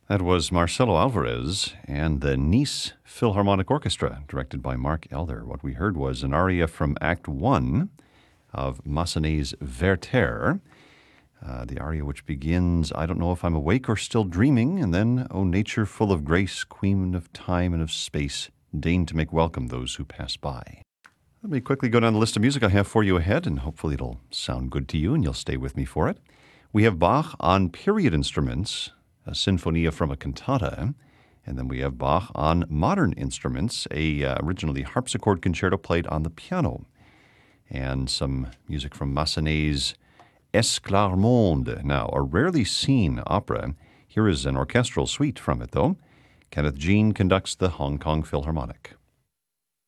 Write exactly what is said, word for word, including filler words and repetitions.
That was Marcelo Alvarez and the Nice Philharmonic Orchestra, directed by Mark Elder. What we heard was an aria from Act One of Massenet's Werther, uh, the aria which begins, I don't know if I'm awake or still dreaming, and then, O nature full of grace, queen of time and of space, deign to make welcome those who pass by. Let me quickly go down the list of music I have for you ahead, and hopefully it'll sound good to you and you'll stay with me for it. We have Bach on period instruments, a sinfonia from a cantata, and then we have Bach on modern instruments, a uh, originally harpsichord concerto played on the piano, and some music from Massenet's Esclarmonde. Now, a rarely seen opera. Here is an orchestral suite from it, though. Kenneth Jean conducts the Hong Kong Philharmonic.